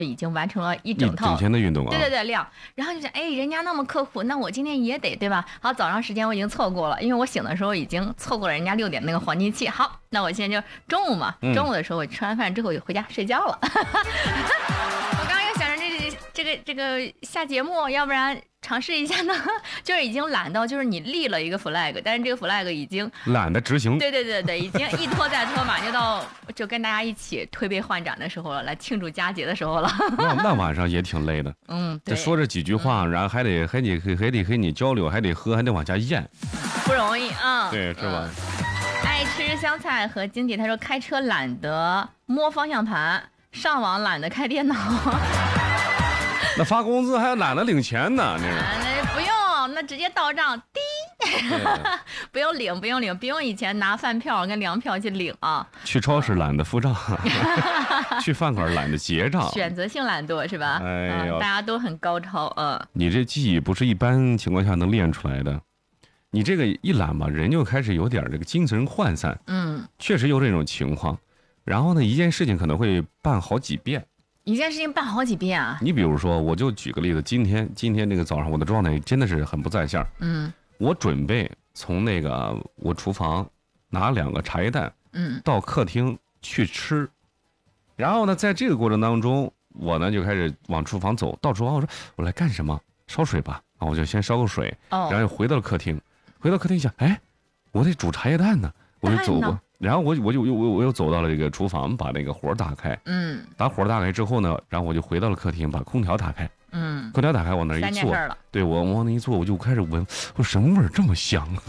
已经完成了一整天的运动啊。 对量，然后就想，哎，人家那么刻苦，那我今天也得，对吧？好，早上时间我已经错过了，因为我醒的时候已经错过了人家6点那个黄金期。好，那我现在就中午嘛，中午的时候我吃完饭之后就回家睡觉了。我刚刚又想着这个下节目，要不然尝试一下呢？就是已经懒到，就是你立了一个 flag， 但是这个 flag 已经懒得执行。 对，已经一拖再拖，马上就跟大家一起推杯换盏的时候了，来庆祝佳节的时候了。 那晚上也挺累的。 对， 说这几句话，然后还得和你交流，还得喝，还得往下咽， 不容易啊。 对，是吧？ 爱吃香菜和经济他说开车懒得摸方向盘，上网懒得开电脑。 那发工资还懒得领钱呢， 那不用，那直接到账，滴，不用以前拿饭票跟粮票去领啊。 去超市懒得付账，去饭馆懒得结账， 选择性懒惰是吧？ 哎呦， 大家都很高超。 你这记忆不是一般情况下能练出来的，你这个一懒吧，人就开始有点这个精神涣散。确实有这种情况。然后呢，一件事情可能会办好几遍。 一件事情办好几遍啊！ 你比如说，我就举个例子，今天这个早上我的状态真的是很不在线。我准备从那个我厨房拿2个茶叶蛋，到客厅去吃。然后呢，在这个过程当中，我呢就开始往厨房走。到厨房我说我来干什么？烧水吧。啊，我就先烧个水，然后又回到了客厅。回到客厅想，哎，我得煮茶叶蛋呢，我就走过。然后我又走到了这个厨房，把那个火打开。把火打开之后呢，然后我就回到了客厅，把空调打开。空调打开，往那一坐，对，我往那一坐，我就开始闻，我说什么味儿这么香啊？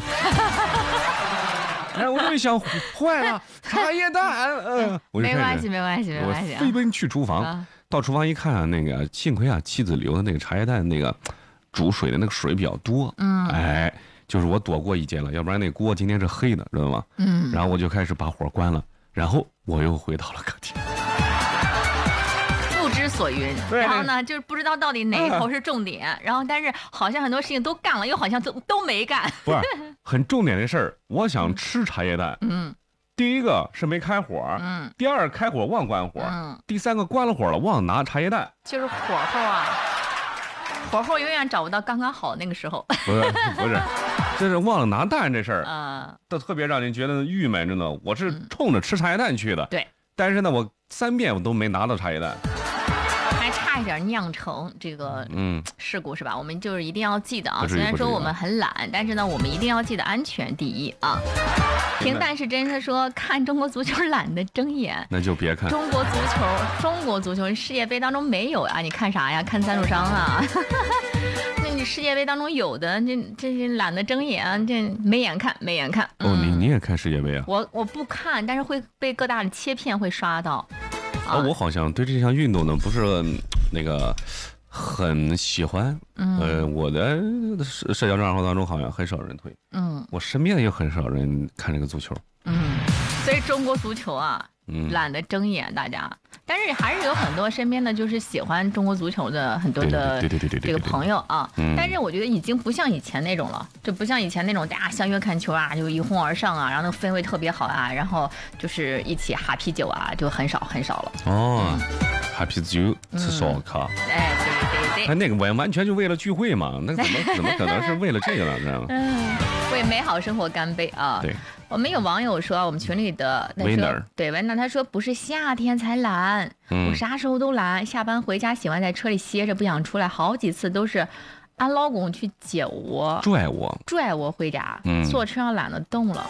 然后我就想，坏了，茶叶蛋。 没关系。 我飞奔去厨房，到厨房一看，那个幸亏啊，妻子留的那个茶叶蛋那个煮水的那个水比较多。哎。就是我躲过一劫了，要不然那锅今天是黑的，知道吗？然后我就开始把火关了，然后我又回到了客厅， 不知所云。然后呢，就是不知道到底哪一头是重点，然后但是好像很多事情都干了，又好像都没干。 不是很重点的事儿，我想吃茶叶蛋。第一个是没开火，第二开火忘关火，第三个关了火了忘拿茶叶蛋， 就是火候啊。火候永远找不到刚刚好那个时候。 不是，这是忘了拿蛋这事儿都特别让人觉得郁闷，真的。我是冲着吃茶叶蛋去的， 对。 但是呢，我3遍我都没拿到茶叶蛋， 还差一点酿成这个事故是吧？我们就是一定要记得啊。虽然说我们很懒，但是呢，我们一定要记得安全第一啊。平淡是真，他说看中国足球懒得睁眼， 那就别看中国足球世界杯当中没有啊，你看啥呀？看赞助商啊。那你世界杯当中有的，这是懒得睁眼，这没眼看。 你也看世界杯啊？ 我不看，但是会被各大的切片会刷到。 我好像对这项运动呢不是那个很喜欢。我的社交账号当中好像很少人推。我身边也很少人看这个足球。 所以中国足球啊，懒得睁眼，大家。但是还是有很多身边的就是喜欢中国足球的很多的这个朋友啊。但是我觉得已经不像以前那种了，就不像以前那种大家相约看球啊，就一哄而上啊，然后那个氛围特别好啊，然后就是一起哈啤酒啊，就很少了。 哈啤酒吃烧烤。 哎，对。 那个完全就为了聚会嘛，那怎么可能是为了这个呢？这样。 为美好生活干杯啊！ 对。 我们有网友说，我们群里的维纳， 对维纳，他说不是夏天才懒，我啥时候都懒，下班回家喜欢在车里歇着，不想出来，好几次都是俺老公去接我，拽我回家，坐车上懒得动了。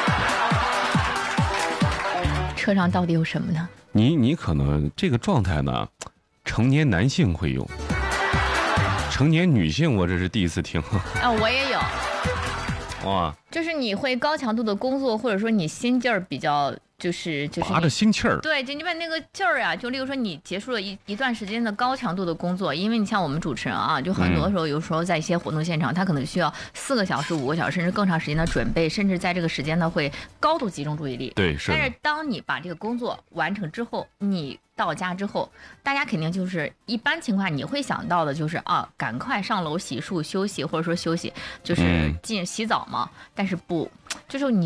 车上到底有什么呢？ 你可能这个状态呢，成年男性会有，成年女性我这是第一次听。 我也有。 哇， 就是你会高强度的工作，或者说你心劲儿比较就是拔着心气儿。 对，就因为那个劲儿啊，就例如说你结束了一段时间的高强度的工作，因为你像我们主持人啊，就很多时候有时候在一些活动现场，他可能需要4个小时、5个小时，甚至更长时间的准备，甚至在这个时间呢会高度集中注意力。 对，是。 但是当你把这个工作完成之后，你到家之后，大家肯定就是一般情况你会想到的就是赶快上楼洗漱休息，或者说休息就是洗澡嘛。但是不，就是你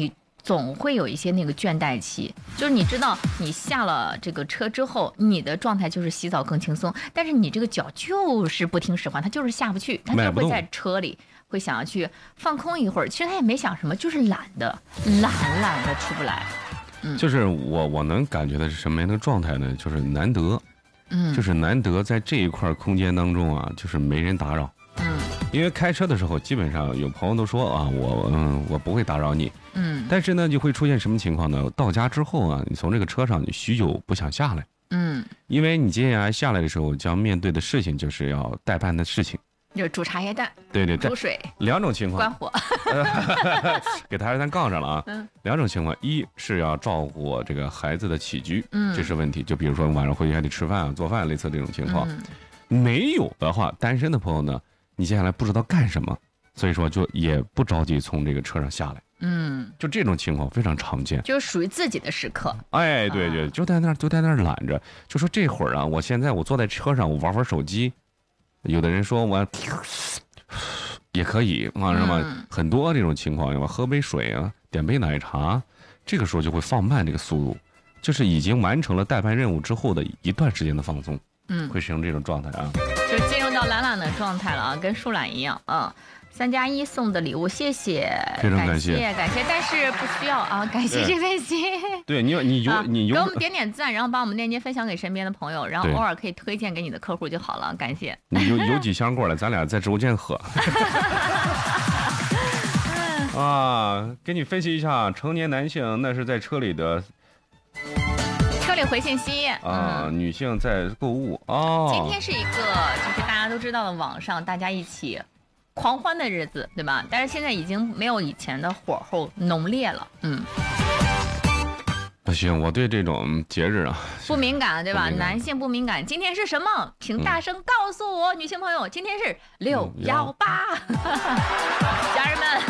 总会有一些那个倦怠期，就是你知道你下了这个车之后，你的状态就是洗澡更轻松，但是你这个脚就是不听使唤，它就是下不去，它就会在车里会想要去放空一会儿。其实他也没想什么，就是懒的出不来。 就是我能感觉的是什么样的状态呢？就是难得，就是难得在这一块空间当中啊，就是没人打扰。因为开车的时候，基本上有朋友都说啊，我不会打扰你。但是呢，就会出现什么情况呢？到家之后啊，你从这个车上，你许久不想下来。因为你接下来下来的时候，将面对的事情就是要待办的事情。 就煮茶叶蛋， 对， 煮水， 两种情况， 关火， 给茶叶蛋杠上了啊。两种情况，一是要照顾这个孩子的起居，这是问题。就比如说晚上回去还得吃饭啊、做饭，类似这种情况。没有的话，单身的朋友呢，你接下来不知道干什么，所以说就也不着急从这个车上下来。就这种情况非常常见， 就是属于自己的时刻。 哎，对，就在那儿懒着，就说这会儿啊，我现在我坐在车上，我玩手机。有的人说我也可以啊，是吧？很多这种情况，要喝杯水啊，点杯奶茶，这个时候就会放慢这个速度，就是已经完成了待办任务之后的一段时间的放松，会形成这种状态啊， 就进入到懒的状态了啊，跟树懒一样啊。3+1送的礼物，谢谢， 非常感谢，但是不需要啊，感谢这份心。 对你给我们点赞，然后把我们链接分享给身边的朋友，然后偶尔可以推荐给你的客户就好了，感谢。 你有几箱过来，咱俩在直播间喝。啊，给你分析一下，成年男性那是在车里回信息啊，女性在购物哦。 今天是一个就是大家都知道的网上大家一起狂欢的日子，对吧？但是现在已经没有以前的火候浓烈了。 不行，我对这种节日啊不敏感，对吧？男性不敏感。今天是什么？请大声告诉我，女性朋友，今天是618，家人们。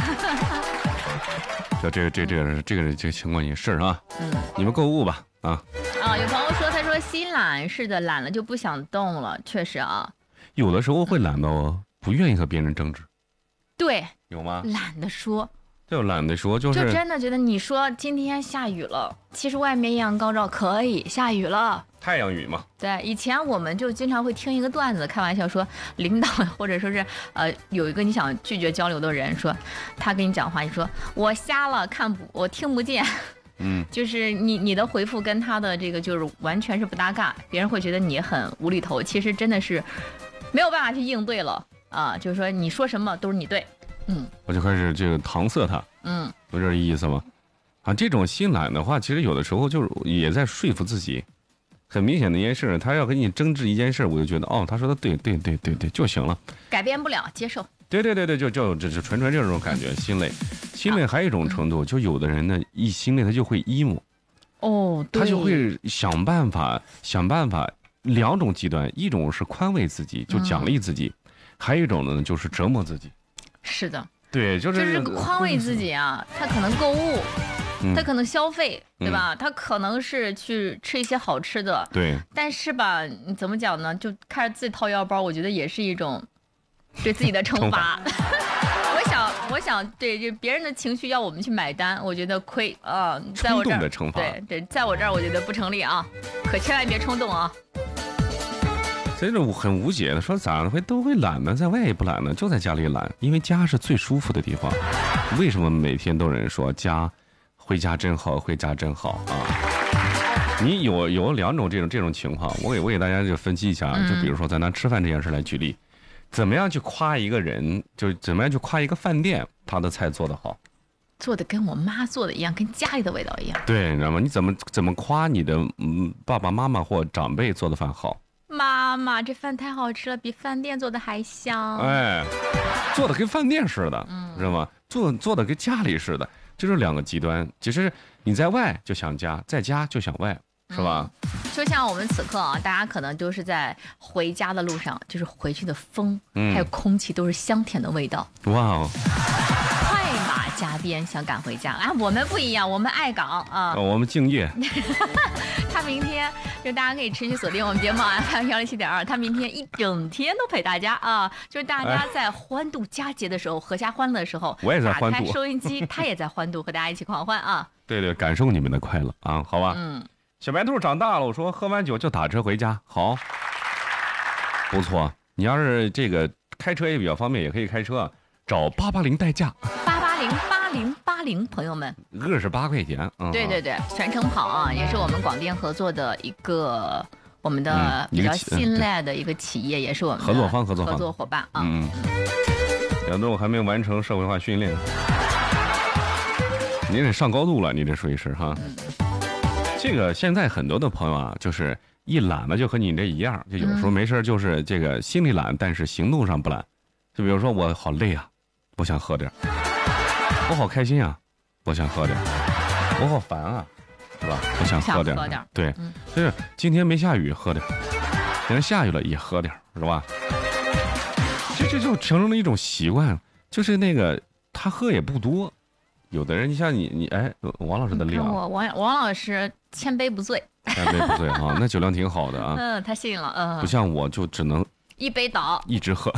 这个情况也是啊。你们购物吧啊。 有朋友说，他说心懒，是的，懒了就不想动了，确实啊。 有的时候会懒到不愿意和别人争执。 对， 有吗？ 懒得说。 就懒得说，就真的觉得你说今天下雨了，其实外面艳阳高照，可以下雨了， 太阳雨嘛。 对，以前我们就经常会听一个段子，开玩笑说，领导或者说是有一个你想拒绝交流的人，说他跟你讲话，你说我瞎了，我听不见。就是你的回复跟他的这个就是完全是不搭嘎，别人会觉得你很无厘头，其实真的是没有办法去应对了啊，就是说你说什么都是你对。 我就开始这个搪塞他，有点意思吗？啊，这种心懒的话，其实有的时候就是也在说服自己。很明显的一件事，他要跟你争执一件事，我就觉得他说的对就行了， 改变不了，接受。 对，就纯这种感觉，心累还有一种程度，就有的人呢一心累他就会 emo， 对， 他就会想办法两种极端，一种是宽慰自己，就奖励自己，还有一种呢就是折磨自己。 是的， 对，就是宽慰自己啊，他可能购物，他可能消费，对吧？他可能是去吃一些好吃的， 对。 但是吧，你怎么讲呢？就开始自己掏腰包，我觉得也是一种对自己的惩罚。我想，对，就别人的情绪要我们去买单，我觉得亏啊。在我这儿， 的惩罚， 对，在我这儿我觉得不成立啊，可千万别冲动啊。 这种很无解的，说咋都会懒呢？在外也不懒呢，就在家里懒，因为家是最舒服的地方。为什么每天都有人说回家真好，回家真好啊？你有两种这种情况，我给大家就分析一下，就比如说咱拿吃饭这件事来举例，怎么样去夸一个人，就是怎么样去夸一个饭店，他的菜做得好， 做的跟我妈做的一样，跟家里的味道一样。 对，你知道吗？你怎么夸你的爸爸妈妈或长辈做的饭好？ 妈妈，这饭太好吃了，比饭店做的还香。 哎，做的跟饭店似的，知道吗？做的跟家里似的，这是两个极端。其实你在外就想家，在家就想外，是吧？ 就像我们此刻啊，大家可能都是在回家的路上，就是回去的风，还有空气都是香甜的味道。 哇哦！ 快马加鞭想赶回家啊！我们不一样，我们爱岗啊， 我们敬业。 他明天就大家可以持续锁定我们节目FM107.2，他明天一整天都陪大家啊，就是大家在欢度佳节的时候，阖家欢乐的时候， 我也在欢度， 打开收音机，他也在欢度，和大家一起狂欢啊！ 对对，感受你们的快乐啊，好吧？小白兔长大了，我说喝完酒就打车回家，好，不错。你要是这个开车也比较方便，也可以开车，找880代驾。 880，朋友们 ，28块钱。 对对对，全程跑啊，也是我们广电合作的一个我们的比较信赖的一个企业，也是我们的合作伙伴啊。 小豆还没完成社会化训练，你得上高度了，你这属于是哈。这个现在很多的朋友啊，就是一懒了就和你这一样，就有时候没事就是这个心里懒，但是行动上不懒。就比如说我好累啊，我想喝点；我好开心啊，我想喝点；我好烦啊，是吧？我想喝点。对，就是今天没下雨，喝点；今天下雨了也喝点，是吧？这就形成了一种习惯，就是那个他喝也不多。有的人，你像你哎，王老师的量， 王老师千杯不醉， 千杯不醉啊，那酒量挺好的啊。 他信了， 不像我就只能一杯倒， 一直喝。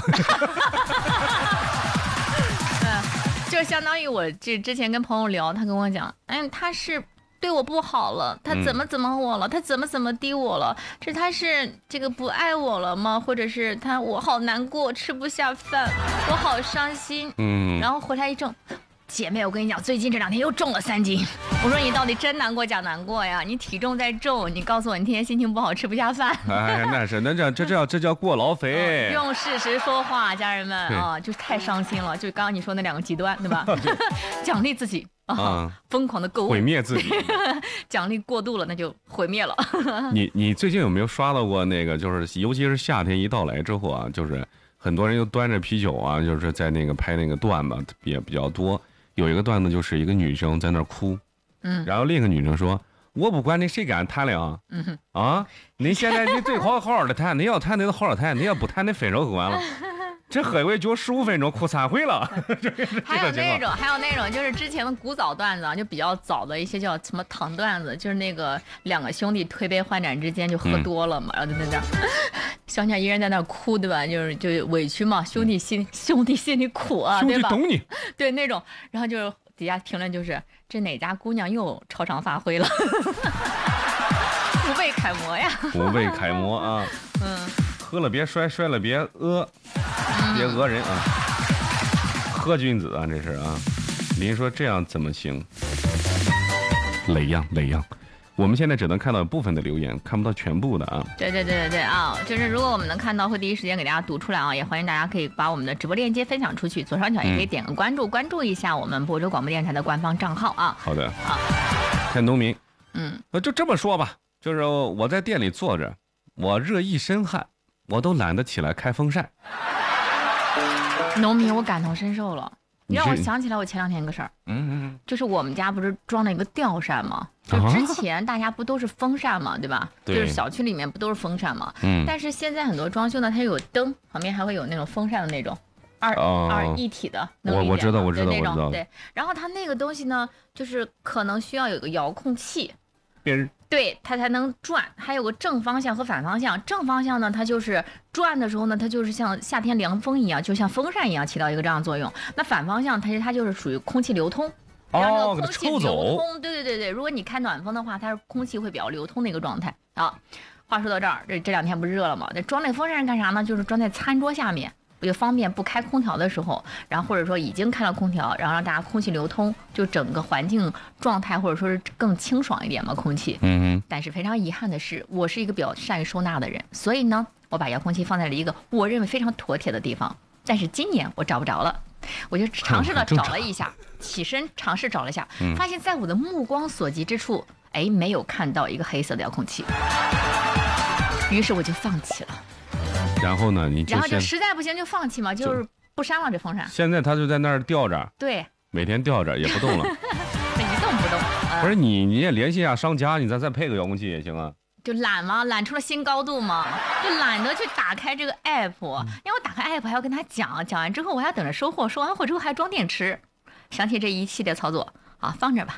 就相当于我之前跟朋友聊，他跟我讲，他是对我不好了，他怎么我了，他怎么低我了，他是这个不爱我了吗？或者是我好难过，吃不下饭，我好伤心，然后回来一怔。姐妹，我跟你讲，最近这2天又重了3斤。我说你到底真难过假难过呀？你体重在重，你告诉我你天天心情不好，吃不下饭。 哎，那这叫过劳肥。 用事实说话，家人们啊，就是太伤心了。就刚刚你说那2个极端，对吧？奖励自己啊，疯狂的购物， 毁灭自己。 奖励过度了，那就毁灭了。 你最近有没有刷到过那个？就是尤其是夏天一到来之后啊，就是很多人又端着啤酒啊，就是在那个拍那个段子也比较多。有一个段子就是一个女生在那儿哭，然后另一个女生说：“我不管你谁敢谈了啊，你现在你最好好的谈，你要谈你就好好谈，你要不谈你分手就完了。”这喝一回酒15分钟，哭3回了。 还有那种，就是之前的古早段子啊，就比较早的一些叫什么糖段子，就是那个2个兄弟推杯换盏之间就喝多了嘛，然后就在那想想一人在那哭，对吧？就委屈嘛，兄弟心里苦啊，对吧？ 兄弟懂你。 对那种，然后就是底下评论就是这哪家姑娘又超常发挥了，不被楷模呀， 不被楷模啊，喝了别摔，摔了别别讹人啊！喝君子啊，这是啊！您说这样怎么行？累样。我们现在只能看到部分的留言，看不到全部的啊。 对啊，就是如果我们能看到，会第一时间给大家读出来啊。也欢迎大家可以把我们的直播链接分享出去，左上角也可以点个关注，关注一下我们亳州广播电台的官方账号啊。 好的。好。看农民，就这么说吧，就是我在店里坐着，我热一身汗，我都懒得起来开风扇。 农民，我感同身受了。你让我想起来我前2天一个事儿，就是我们家不是装了一个吊扇吗？就之前大家不都是风扇嘛，对吧？就是小区里面不都是风扇嘛？但是现在很多装修呢，它有灯，旁边还会有那种风扇的那种二一体的， 我知道那种对。然后它那个东西呢，就是可能需要有个遥控器。对，它才能转，还有个正方向和反方向。正方向呢，它就是转的时候呢，它就是像夏天凉风一样，就像风扇一样起到一个这样的作用。那反方向它就是属于空气流通，让这个空气流通。对，如果你开暖风的话，它是空气会比较流通的一个状态。好，话说到这儿，这2天不热了吗？那装那风扇干啥呢？就是装在餐桌下面。就方便不开空调的时候，然后或者说已经开了空调，然后让大家空气流通，就整个环境状态或者说是更清爽一点嘛，空气。但是非常遗憾的是，我是一个比较善于收纳的人，所以呢，我把遥控器放在了一个我认为非常妥帖的地方。但是今年我找不着了，我就尝试了找了一下，起身尝试找了一下，发现在我的目光所及之处，没有看到一个黑色的遥控器，于是我就放弃了。 然后呢？然后就实在不行就放弃嘛，就是不扇了这风扇。 现在它就在那儿吊着， 对， 每天吊着也不动了， 一动不动。 不是你也联系一下商家，你再配个遥控器也行啊。 就懒嘛，懒出了新高度嘛，就懒得去打开这个 app，因为我打开 app 还要跟他讲完之后我还要等着收货，收完货之后还要装电池，想起这一系列操作啊，放着吧。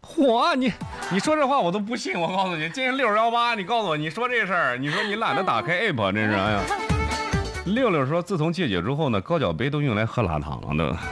嚯，你说这话我都不信，我告诉你，今天618，你告诉我，你说这事儿，你说你懒得打开 app， 真是，哎呀。六六说，自从戒酒之后呢，高脚杯都用来喝辣汤了都，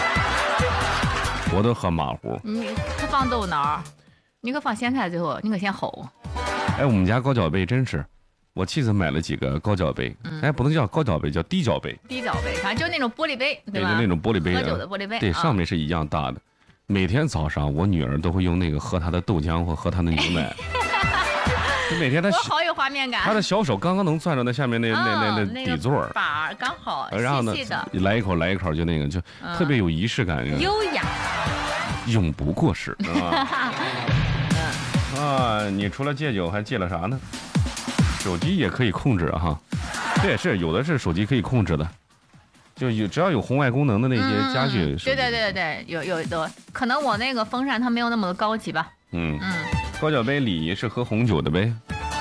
我都喝马虎。 你可放豆脑，你可放咸菜，最后你可先吼。 哎，我们家高脚杯真是，我妻子买了几个高脚杯，哎，不能叫高脚杯，叫低脚杯。 低脚杯，反正就那种玻璃杯，对吧？ 就那种玻璃杯， 喝酒的玻璃杯， 对，上面是一样大的。每天早上，我女儿都会用那个喝她的豆浆或喝她的牛奶。每天她我好有画面感。 她的小手刚刚能攥着那下面那底座把刚好， 然后呢，来一口就那个，就特别有仪式感， 优雅， 永不过时，是吧？啊，你除了戒酒还戒了啥呢？手机也可以控制哈，这也是有的是手机可以控制的，就只要有红外功能的那些家具。 对，有的，可能我那个风扇它没有那么的高级吧。 高脚杯礼仪是喝红酒的呗，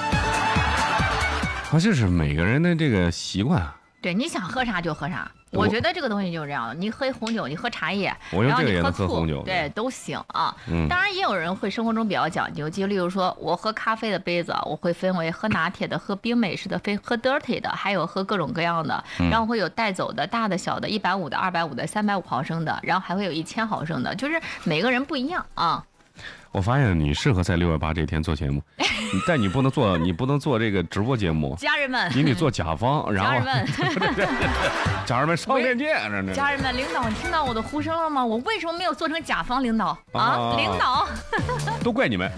它就是每个人的这个习惯。 对，你想喝啥就喝啥。我觉得这个东西就是这样的，你喝红酒，你喝茶叶， 然后你喝醋，红酒， 对，都行啊。当然也有人会生活中比较讲究，就例如说我喝咖啡的杯子，我会分为喝拿铁的、喝冰美式的、喝 dirty 的，还有喝各种各样的。然后会有带走的大的、小的，150的、250的、350毫升的，然后还会有1000毫升的，就是每个人不一样啊。 我发现你适合在618这天做节目，但你不能做这个直播节目。 家人们， 你得做甲方，然后家人们上链接， 家人们，领导，你听到我的呼声了吗？我为什么没有做成甲方领导啊？领导， 都怪你们，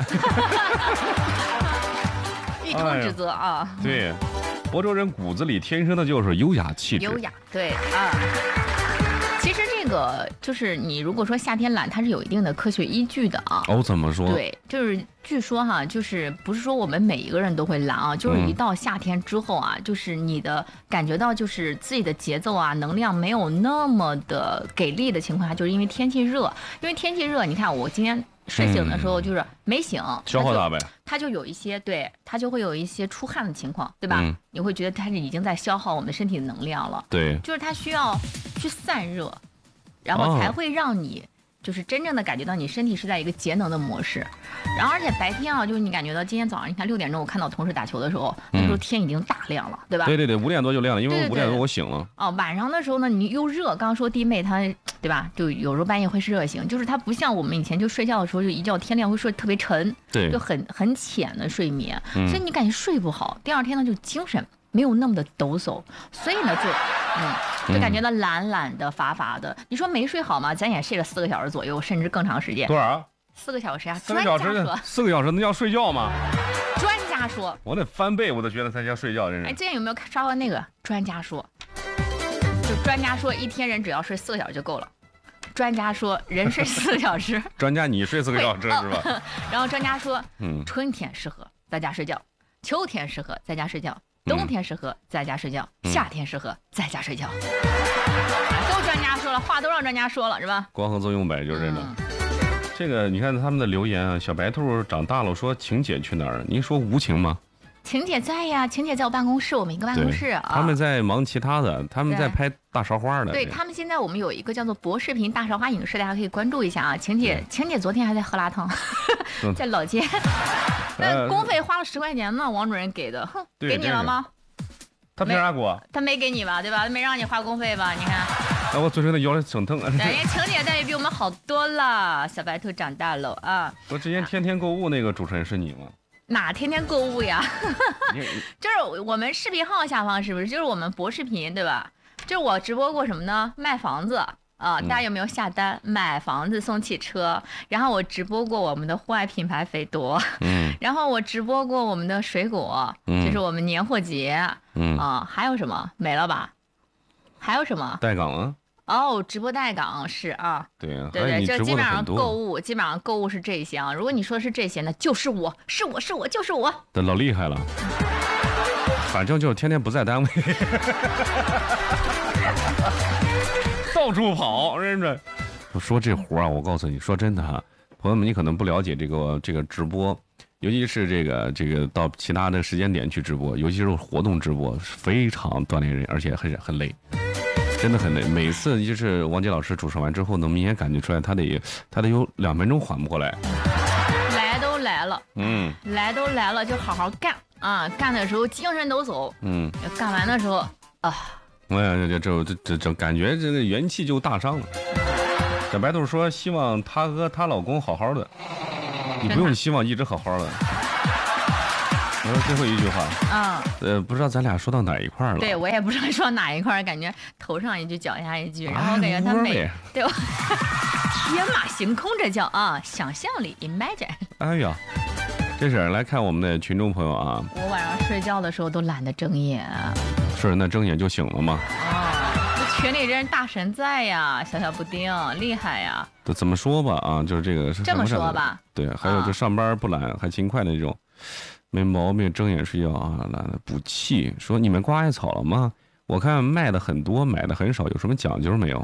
一通指责啊！ 对，亳州人骨子里天生的就是优雅气质， 优雅，对啊。其实这个就是你如果说夏天懒，它是有一定的科学依据的啊。 哦，怎么说？ 对，就是据说哈，就是不是说我们每一个人都会懒啊，就是一到夏天之后啊，就是你的感觉到就是自己的节奏啊，能量没有那么的给力的情况下，就是因为天气热。因为天气热，你看我今天睡醒的时候就是没醒， 消耗大呗， 它就有一些对，它就会有一些出汗的情况，对吧？你会觉得它是已经在消耗我们身体的能量了。 对， 就是它需要去散热，然后才会让你就是真正的感觉到你身体是在一个节能的模式。然后而且白天啊，就是你感觉到今天早上，你看6点钟我看到同事打球的时候，那时候天已经大亮了，对吧？ 对，5点多就亮了，因为5点多我醒了。 哦，晚上的时候呢，你又热，刚刚说弟妹她对吧？就有时候半夜会是热醒，就是它不像我们以前就睡觉的时候就一觉天亮会睡得特别沉， 对， 就很浅的睡眠，所以你感觉睡不好，第二天呢就精神没有那么的抖擞，所以呢就感觉到懒懒的乏乏的。你说没睡好吗？咱也睡了4个小时左右，甚至更长时间。 多少 ？4个小时啊 ！4个小时，4个小时那叫睡觉吗？ 专家说， 我得翻倍，我都觉得才叫睡觉，真是。 哎，最近有没有刷过那个专家说？就专家说，一天人只要睡4个小时就够了。专家说，人睡4个小时。 专家你睡4个小时是吧？ 然后专家说，春天适合在家睡觉，秋天适合在家睡觉，冬天适合在家睡觉，夏天适合在家睡觉。都专家说了，话都让专家说了，是吧？ 光合作用呗，就是这个。这个你看他们的留言啊，小白兔长大了说晴姐去哪儿？您说无情吗？ 晴姐在呀，晴姐在我办公室，我们一个办公室啊。 他们在忙其他的，他们在拍大韶花的。 对他们现在我们有一个叫做博视频大韶花影视，大家可以关注一下啊。晴姐昨天还在喝辣汤，在老街，那公费花了10块钱呢，王主任给的，哼，给你了吗？ 他凭啥给我？ 他没给你吧，对吧？他没让你花公费吧？你看。 哎，我嘴上的腰整疼。 人家晴姐待遇比我们好多了，小白兔长大了啊！ 我之前天天购物那个主持人是你吗？ 哪天天购物呀？就是我们视频号下方是不是？就是我们博视频对吧？就是我直播过什么呢？卖房子啊，大家有没有下单？买房子送汽车。然后我直播过我们的户外品牌斐多，然后我直播过我们的水果，就是我们年货节，还有什么没了吧？还有什么？ 带岗啊？ 哦，直播带岗是啊， 对， 这基本上购物是这些啊。如果你说的是这些呢，就是我就是我， 这老厉害了。反正就是天天不在单位，到处跑，认真。说这活啊，我告诉你说真的哈，朋友们，你可能不了解这个直播，尤其是这个到其他的时间点去直播，尤其是活动直播，非常锻炼人，而且很累。真的很累，每次就是王杰老师主持完之后呢，明显感觉出来他得有2分钟缓不过来。 了，来都来了就好好干啊！干的时候精神抖擞，干完的时候啊， 哎呀，这感觉这个元气就大伤了。小白兔说希望她和她老公好好的，你不用希望一直好好的。我说最后一句话，不知道咱俩说到哪一块了？ 对，我也不知道说到哪一块，感觉头上一句脚下一句，然后感觉他对吧？天马行空，这叫想象力 imagine。 哎呀，这是来看我们的群众朋友啊。 我晚上睡觉的时候都懒得睁眼。 是，那睁眼就醒了吗？ 这群里真是大神在呀，小布丁厉害呀。 都怎么说吧啊，就是这个这么说吧。 对，还有就上班不懒还勤快的这种。没毛病，睁眼睡觉啊，懒得补气。说你们挂艾草了吗？我看卖的很多，买的很少，有什么讲究没有？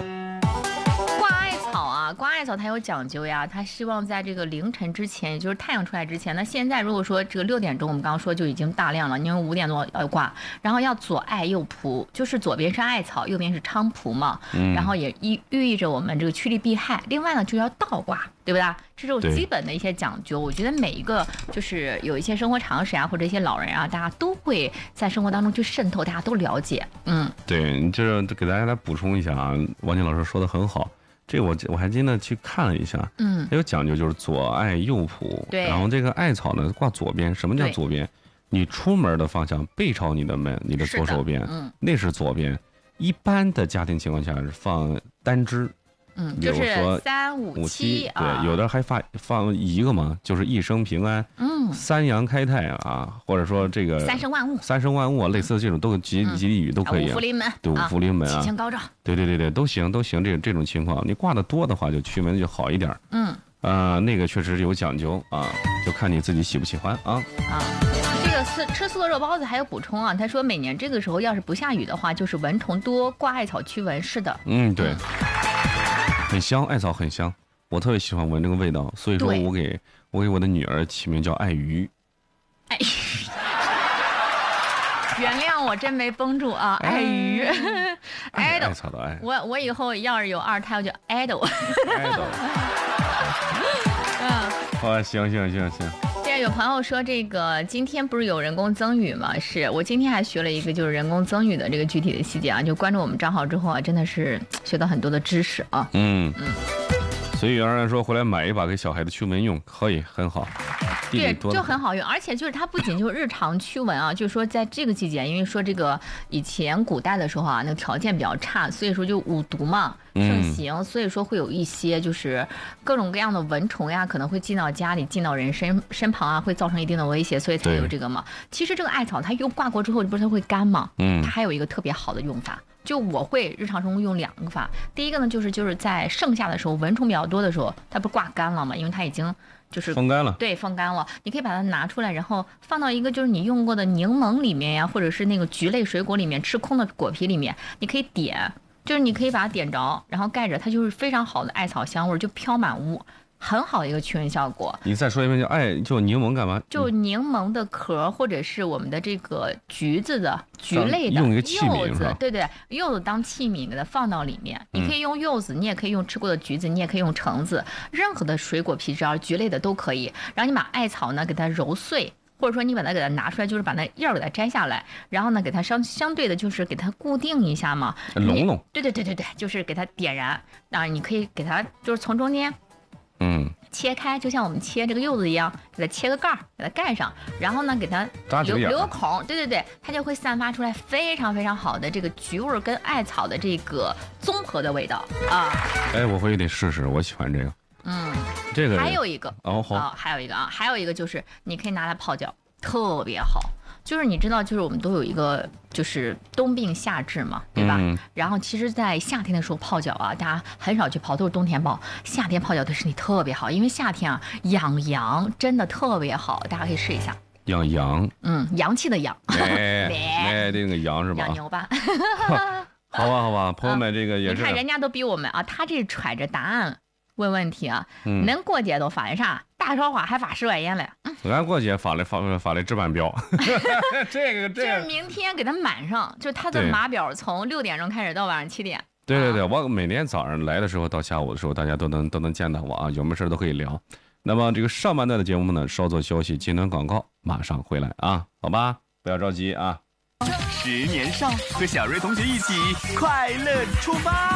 挂艾草它有讲究呀，它希望在这个凌晨之前，也就是太阳出来之前。那现在如果说这个6点钟，我们刚刚说就已经大量了，因为5点多要挂，然后要左艾右蒲，就是左边是艾草，右边是菖蒲嘛，然后也寓意着我们这个趋利避害。另外呢，就要倒挂，对不对？这种基本的一些讲究，我觉得每一个就是有一些生活常识啊，或者一些老人啊，大家都会在生活当中去渗透，大家都了解。 对，你这给大家来补充一下啊，王静老师说的很好。这我还真的去看了一下，有讲究，就是左艾右蒲，然后这个艾草呢挂左边。什么叫左边？你出门的方向背朝你的门，你的左手边，那是左边。一般的家庭情况下是放单支，比如说 3、5、7， 对，有的还放一个嘛，就是一生平安，三阳开泰啊，或者说这个三生万物， 类似的这种都吉利语都可以。 五福临门， 对，五福临门啊， 吉祥高照。 对，都行，这种情况，你挂的多的话，就驱蚊就好一点。那个确实有讲究啊，就看你自己喜不喜欢啊。 这个吃素的肉包子还有补充啊，他说每年这个时候要是不下雨的话，就是蚊虫多，挂艾草驱蚊。是的， 对。很香，艾草很香，我特别喜欢闻这个味道，所以说我给我的女儿起名叫爱鱼。 爱鱼，原谅我真没绷住啊，爱鱼， 艾草的艾。 我以后要是有2胎，我就爱豆。 好，行。 对，有朋友说这个今天不是有人工增语吗？是我今天还学了一个就是人工增语的这个具体的细节啊，就关注我们账号之后啊，真的是学到很多的知识啊。 随遇而安说回来买一把给小孩子驱蚊用，可以很好。 对，就很好用，而且就是它不仅就是日常驱蚊啊，就是说在这个季节，因为说这个以前古代的时候啊，那个条件比较差，所以说就五毒嘛盛行，所以说会有一些就是各种各样的蚊虫呀，可能会进到家里，进到人身旁啊，会造成一定的威胁，所以才有这个嘛。其实这个艾草它用挂过之后，不是它会干吗？它还有一个特别好的用法。就我会日常生活用2个法，第一个呢就是在盛夏的时候，蚊虫比较多的时候，它不是挂干了吗？因为它已经就是风干了， 对，风干了，你可以把它拿出来，然后放到一个就是你用过的柠檬里面呀，或者是那个菊类水果里面，吃空的果皮里面，你可以点，就是你可以把它点着，然后盖着，它就是非常好的艾草香味，就飘满屋。很好的一个驱蚊效果。 你再说一遍，就柠檬干嘛？ 就柠檬的壳，或者是我们的这个橘子的橘类的用一个器皿柚子，对，柚子当器皿给它放到里面。你可以用柚子，你也可以用吃过的橘子，你也可以用橙子，任何的水果皮，只要橘类的都可以。然后你把艾草呢给它揉碎。或者说你把它给它拿出来，就是把那叶儿给它摘下来，然后呢给它相对的就是给它固定一下嘛， 拢。 对，就是给它点燃。当然你可以给它就是从中间，切开，就像我们切这个柚子一样，给它切个盖儿，给它盖上，然后呢给它留个孔，对，它就会散发出来非常非常好的这个橘味跟艾草的这个综合的味道啊。 我回去得试试，我喜欢这个。这个还有一个好， 还有一个就是你可以拿来泡脚，特别好。就是你知道，就是我们都有一个就是冬病夏治嘛，对吧？然后其实，在夏天的时候泡脚啊，大家很少去泡，都是冬天泡。夏天泡脚对身体特别好，因为夏天啊养阳真的特别好，大家可以试一下。 养阳， 阳气的阳， 这个阳是吧？ 养牛吧。 好吧，朋友们，这个也是。 你看人家都比我们啊，他这揣着答案。问问题啊，恁过节都发的啥？大烧花还发10块钱嘞。 俺过节发的值班表，这个就是明天给他满上，就他的码表从6点钟开始到晚上7点。 对，我每天早上来的时候到下午的时候，大家都能见到我啊，有没有事都可以聊。 那么这个上半段的节目呢，稍作休息，简短广告，马上回来啊，好吧，不要着急啊。 10年少，和小瑞同学一起快乐出发。